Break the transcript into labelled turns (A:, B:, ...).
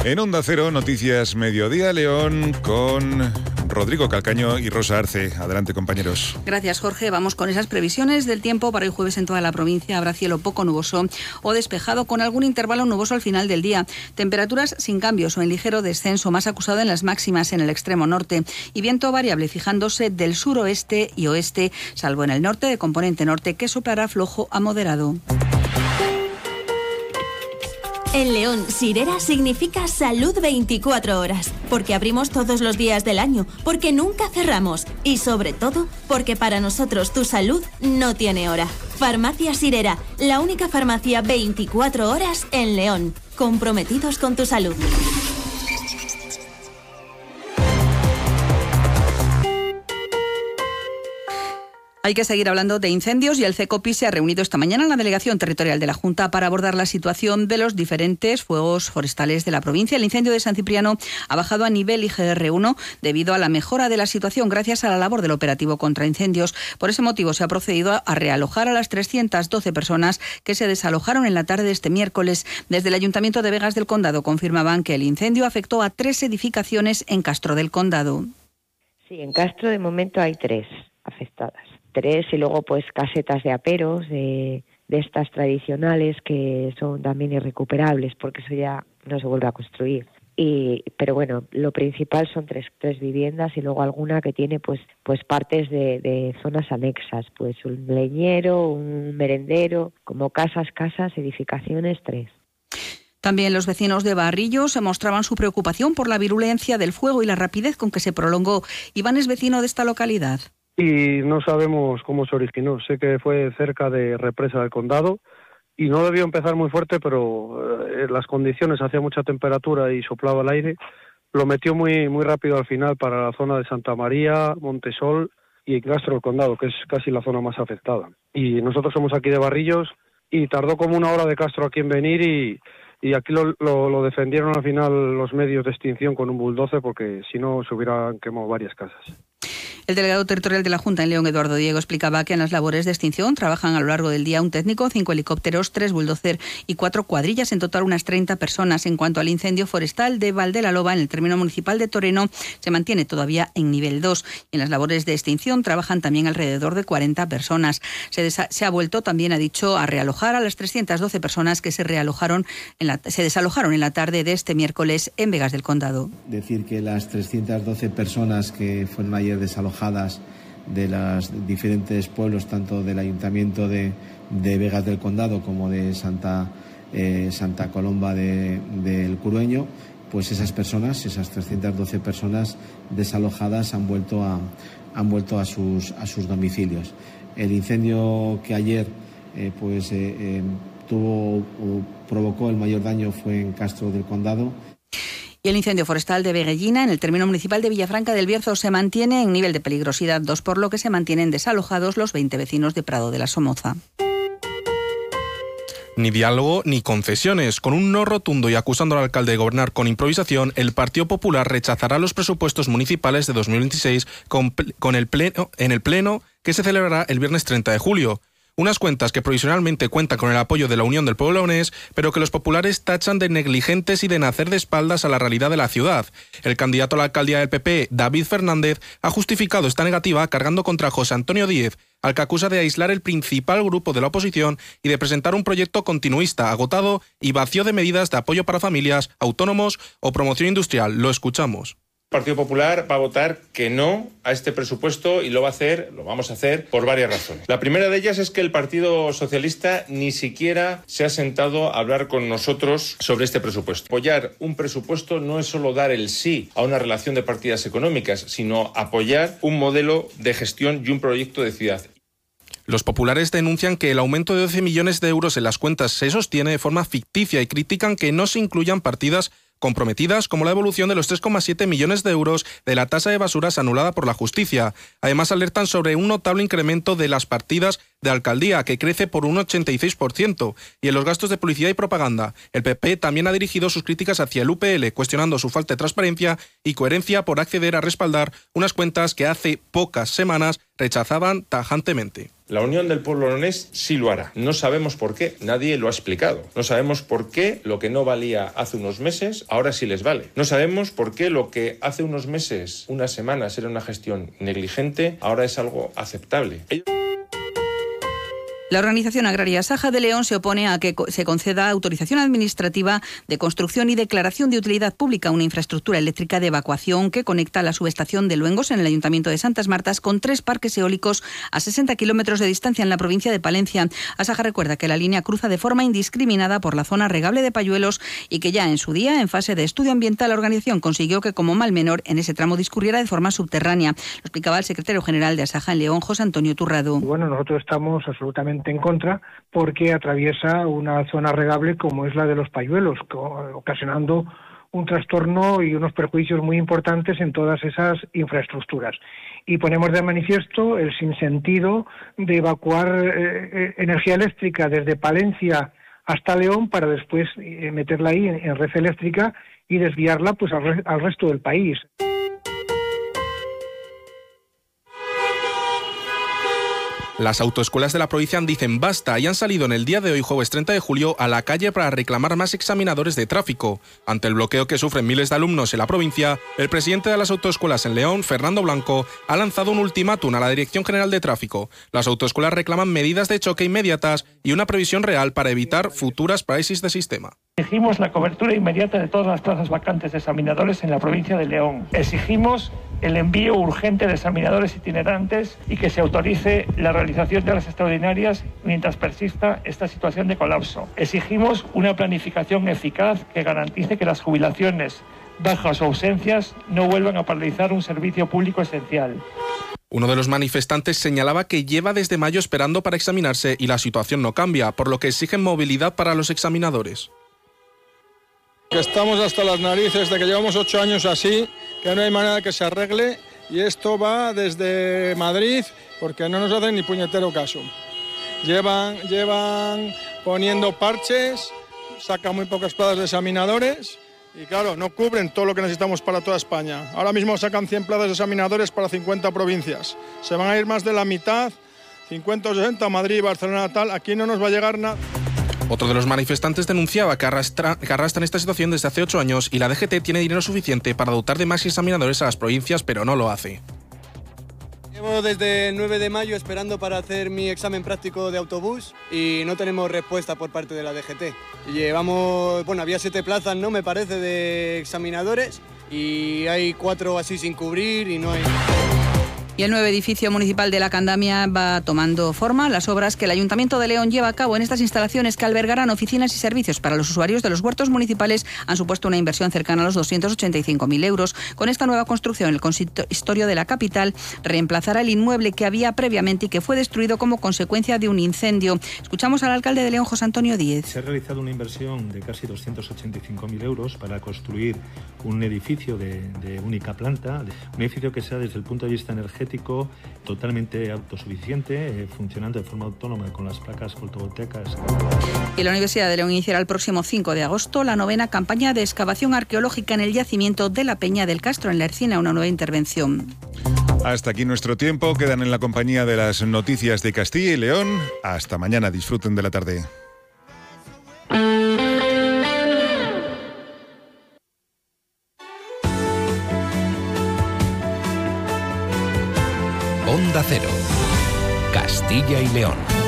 A: En Onda Cero, Noticias Mediodía León, con Rodrigo Calcaño y Rosa Arce. Adelante, compañeros.
B: Gracias, Jorge. Vamos con esas previsiones del tiempo para hoy jueves en toda la provincia. Habrá cielo poco nuboso o despejado con algún intervalo nuboso al final del día. Temperaturas sin cambios o en ligero descenso, más acusado en las máximas en el extremo norte. Y viento variable fijándose del suroeste y oeste, salvo en el norte de componente norte, que soplará flojo a moderado.
C: En León, Sirera significa salud 24 horas, porque abrimos todos los días del año, porque nunca cerramos y sobre todo, porque para nosotros tu salud no tiene hora. Farmacia Sirera, la única farmacia 24 horas en León, comprometidos con tu salud.
B: Hay que seguir hablando de incendios y el CECOPI se ha reunido esta mañana en la Delegación Territorial de la Junta para abordar la situación de los diferentes fuegos forestales de la provincia. El incendio de San Cipriano ha bajado a nivel IGR1 debido a la mejora de la situación gracias a la labor del operativo contra incendios. Por ese motivo se ha procedido a realojar a las 312 personas que se desalojaron en la tarde de este miércoles. Desde el Ayuntamiento de Begas del Condado confirmaban que el incendio afectó a 3 edificaciones en Castro del Condado.
D: Sí, en Castro de momento hay 3 afectadas. 3 y luego pues casetas de aperos de estas tradicionales que son también irrecuperables porque eso ya no se vuelve a construir. Pero bueno, lo principal son tres viviendas y luego alguna que tiene pues partes de zonas anexas, pues un leñero, un merendero, como casas, edificaciones, 3.
B: También los vecinos de Barrillo se mostraban su preocupación por la virulencia del fuego y la rapidez con que se prolongó. Iván es vecino de esta localidad.
E: Y no sabemos cómo se originó. Sé que fue cerca de Represa del Condado y no debió empezar muy fuerte, pero las condiciones, hacía mucha temperatura y soplaba el aire, lo metió muy rápido al final para la zona de Santa María, Montesol y Castro del Condado, que es casi la zona más afectada. Y nosotros somos aquí de Barrillos y tardó como 1 hora de Castro aquí en venir y aquí lo defendieron al final los medios de extinción con un bulldozer porque si no se hubieran quemado varias casas.
B: El delegado territorial de la Junta en León, Eduardo Diego, explicaba que en las labores de extinción trabajan a lo largo del día un técnico, 5 helicópteros, 3 bulldozer y 4 cuadrillas, en total unas 30 personas. En cuanto al incendio forestal de Valdelaloba, en el término municipal de Toreno, se mantiene todavía en nivel 2. Y en las labores de extinción trabajan también alrededor de 40 personas. Se ha vuelto, también ha dicho, a realojar a las 312 personas que se desalojaron en la tarde de este miércoles en Begas del Condado.
F: Decir que las 312 personas que fueron ayer desalojadas de los diferentes pueblos, tanto del Ayuntamiento de Begas del Condado como de Santa Colomba del Curueño, pues esas 312 personas desalojadas han vuelto a sus domicilios. El incendio que ayer provocó el mayor daño fue en Castro del Condado.
B: Y el incendio forestal de Veguellina, en el término municipal de Villafranca del Bierzo, se mantiene en nivel de peligrosidad 2, por lo que se mantienen desalojados los 20 vecinos de Prado de la Somoza.
G: Ni diálogo ni concesiones. Con un no rotundo y acusando al alcalde de gobernar con improvisación, el Partido Popular rechazará los presupuestos municipales de 2026 en el pleno que se celebrará el viernes 30 de julio. Unas cuentas que provisionalmente cuentan con el apoyo de la Unión del Pueblo Leonés, pero que los populares tachan de negligentes y de nacer de espaldas a la realidad de la ciudad. El candidato a la alcaldía del PP, David Fernández, ha justificado esta negativa cargando contra José Antonio Díez, al que acusa de aislar el principal grupo de la oposición y de presentar un proyecto continuista, agotado y vacío de medidas de apoyo para familias, autónomos o promoción industrial. Lo escuchamos.
H: El Partido Popular va a votar que no a este presupuesto y lo vamos a hacer por varias razones. La primera de ellas es que el Partido Socialista ni siquiera se ha sentado a hablar con nosotros sobre este presupuesto. Apoyar un presupuesto no es solo dar el sí a una relación de partidas económicas, sino apoyar un modelo de gestión y un proyecto de ciudad.
G: Los populares denuncian que el aumento de 12 millones de euros en las cuentas se sostiene de forma ficticia y critican que no se incluyan partidas comprometidas como la devolución de los 3,7 millones de euros de la tasa de basuras anulada por la justicia. Además, alertan sobre un notable incremento de las partidas de alcaldía, que crece por un 86%, y en los gastos de publicidad y propaganda. El PP también ha dirigido sus críticas hacia el UPL, cuestionando su falta de transparencia y coherencia por acceder a respaldar unas cuentas que hace pocas semanas rechazaban tajantemente.
H: La Unión del Pueblo leonés sí lo hará. No sabemos por qué, nadie lo ha explicado. No sabemos por qué lo que no valía hace unos meses, ahora sí les vale. No sabemos por qué lo que hace unos meses, unas semanas, era una gestión negligente, ahora es algo aceptable.
B: La organización agraria Saja de León se opone a que se conceda autorización administrativa de construcción y declaración de utilidad pública a una infraestructura eléctrica de evacuación que conecta la subestación de Luengos en el Ayuntamiento de Santas Martas con 3 parques eólicos a 60 kilómetros de distancia en la provincia de Palencia. Asaja recuerda que la línea cruza de forma indiscriminada por la zona regable de Payuelos y que ya en su día, en fase de estudio ambiental, la organización consiguió que como mal menor en ese tramo discurriera de forma subterránea. Lo explicaba el secretario general de Asaja en León, José Antonio Turrado.
I: Bueno, nosotros estamos absolutamente en contra porque atraviesa una zona regable como es la de los Payuelos, ocasionando un trastorno y unos perjuicios muy importantes en todas esas infraestructuras. Y ponemos de manifiesto el sinsentido de evacuar energía eléctrica desde Palencia hasta León para después meterla ahí en red eléctrica y desviarla pues al resto del país.
G: Las autoescuelas de la provincia dicen basta y han salido en el día de hoy, jueves 30 de julio, a la calle para reclamar más examinadores de tráfico. Ante el bloqueo que sufren miles de alumnos en la provincia, el presidente de las autoescuelas en León, Fernando Blanco, ha lanzado un ultimátum a la Dirección General de Tráfico. Las autoescuelas reclaman medidas de choque inmediatas y una previsión real para evitar futuras parálisis de sistema.
J: Exigimos la cobertura inmediata de todas las plazas vacantes de examinadores en la provincia de León. Exigimos el envío urgente de examinadores itinerantes y que se autorice la realización de las extraordinarias mientras persista esta situación de colapso. Exigimos una planificación eficaz que garantice que las jubilaciones, bajas o ausencias no vuelvan a paralizar un servicio público esencial.
G: Uno de los manifestantes señalaba que lleva desde mayo esperando para examinarse y la situación no cambia, por lo que exigen movilidad para los examinadores.
K: Que estamos hasta las narices de que llevamos 8 años así, que no hay manera de que se arregle y esto va desde Madrid porque no nos hacen ni puñetero caso. Llevan poniendo parches, sacan muy pocas plazas de examinadores y claro, no cubren todo lo que necesitamos para toda España. Ahora mismo sacan 100 plazas de examinadores para 50 provincias. Se van a ir más de la mitad, 50 o 60, Madrid, Barcelona, tal, aquí no nos va a llegar nada.
G: Otro de los manifestantes denunciaba que arrastran esta situación desde hace 8 años y la DGT tiene dinero suficiente para dotar de más examinadores a las provincias, pero no lo hace.
L: Llevo desde el 9 de mayo esperando para hacer mi examen práctico de autobús y no tenemos respuesta por parte de la DGT. Había 7 plazas, ¿no? Me parece, de examinadores y hay 4 así sin cubrir y no hay...
B: Y el nuevo edificio municipal de La Candamia va tomando forma. Las obras que el Ayuntamiento de León lleva a cabo en estas instalaciones, que albergarán oficinas y servicios para los usuarios de los huertos municipales, han supuesto una inversión cercana a los 285.000 euros. Con esta nueva construcción, el consistorio de la capital reemplazará el inmueble que había previamente y que fue destruido como consecuencia de un incendio. Escuchamos al alcalde de León, José Antonio Díez.
M: Se ha realizado una inversión de casi 285.000 euros para construir un edificio de única planta, un edificio que sea desde el punto de vista energético totalmente autosuficiente, funcionando de forma autónoma con las placas fotovoltaicas.
B: Y la Universidad de León iniciará el próximo 5 de agosto la 9ª campaña de excavación arqueológica en el yacimiento de la Peña del Castro, en la Ercina, una nueva intervención.
A: Hasta aquí nuestro tiempo. Quedan en la compañía de las noticias de Castilla y León. Hasta mañana. Disfruten de la tarde.
N: Onda Cero, Castilla y León.